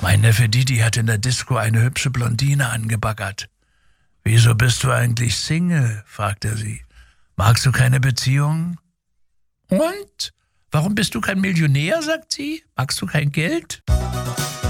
Mein Neffe Didi hat in der Disco eine hübsche Blondine angebaggert. »Wieso bist du eigentlich Single?« fragt er sie. »Magst du keine Beziehung?« »Und? Warum bist du kein Millionär?« sagt sie. »Magst du kein Geld?«